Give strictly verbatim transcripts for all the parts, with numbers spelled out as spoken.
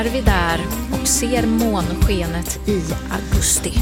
Är vi där och ser månskenet i augusti.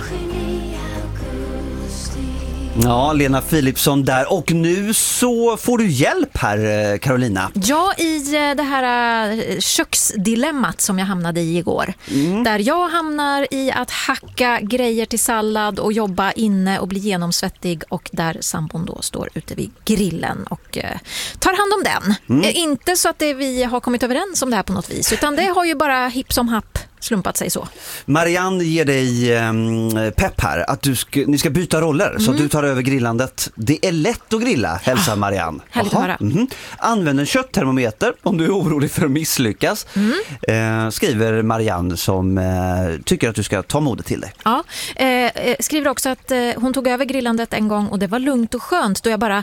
Ja, Lena Philipsson där. Och nu så får du hjälp här, Carolina. Ja, i det här köksdilemmat som jag hamnade i igår. Mm. Där jag hamnar i att hacka grejer till sallad och jobba inne och bli genomsvettig. Och där sambon då står ute vid grillen och eh, tar hand om den. Mm. Eh, inte så att det, vi har kommit överens om det här på något vis. Utan det har ju bara hipp som happ slumpat sig så. Marianne ger dig um, pepp här att du ska, ni ska byta roller mm. så att du tar över grillandet. Det är lätt att grilla, hälsar ja. Marianne. Härligt att höra. Mm. Använd en kötttermometer om du är orolig för att misslyckas. Mm. Eh, skriver Marianne som eh, tycker att du ska ta modet till dig. Ja, eh, skriver också att eh, hon tog över grillandet en gång och det var lugnt och skönt då jag bara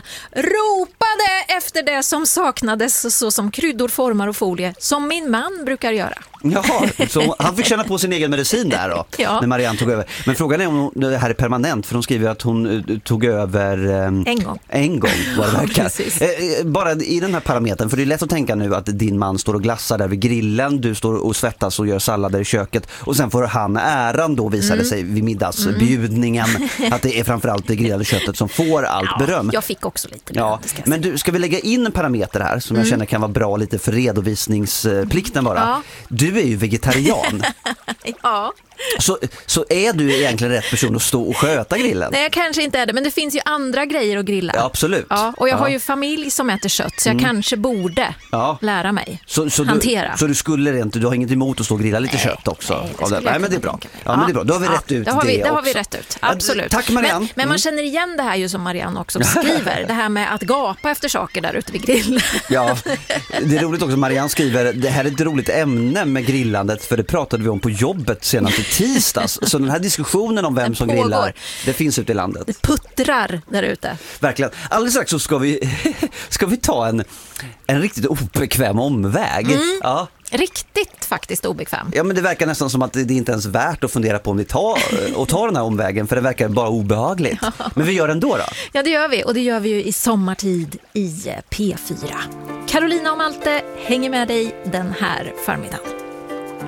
ropade efter det som saknades så som kryddor, formar och folie som min man brukar göra. Jaha, så han fick känna på sin egen medicin där då, ja. När Marianne tog över. Men frågan är om det här är permanent, för hon skriver att hon tog över um, en gång. En gång, vad det verkar. Ja, eh, bara i den här parametern, för det är lätt att tänka nu att din man står och glassar där vid grillen, du står och svettas och gör sallader i köket och sen får han äran då, visade mm. sig vid middagsbjudningen mm. att det är framförallt det grillade köttet som får allt ja, beröm. Jag fick också lite beröm. Ja, men du, ska vi lägga in en parameter här som mm. jag känner kan vara bra lite för redovisningsplikten bara. Ja. Du är ju vegetarian. Ja. Så, så är du egentligen rätt person att stå och sköta grillen? Nej, jag kanske inte är det, men det finns ju andra grejer att grilla. Ja, absolut. Ja, och jag ja. har ju familj som äter kött, så jag mm. kanske borde ja. lära mig så, så hantera. Du, så du skulle inte, du har inget emot att stå och grilla lite nej, kött också? Nej, det, det. nej men det är bra. Ja, ja. men det är bra. Då har vi ja, rätt ut det, har vi, det, det också. har vi rätt ut, absolut. Tack Marianne. Men, men man känner igen det här ju som Marianne också skriver, det här med att gapa efter saker där ute vid grillen. Ja, det är roligt också. Marianne skriver, det här är ett roligt ämne med grillandet, för det pratade vi om på jobbet senast i tisdags. Så den här diskussionen om vem den som pågår. Grillar, det finns ute i landet. Det puttrar där ute. Verkligen. Alldeles strax så ska vi, ska vi ta en, en riktigt obekväm omväg. Mm. Ja. Riktigt faktiskt obekväm. Ja, men det verkar nästan som att det är inte ens värt att fundera på om vi tar, och tar den här omvägen, för det verkar bara obehagligt. Ja. Men vi gör det ändå då? Ja, det gör vi, och det gör vi ju i sommartid i P fyra. Carolina och Malte hänger med dig den här förmiddagen.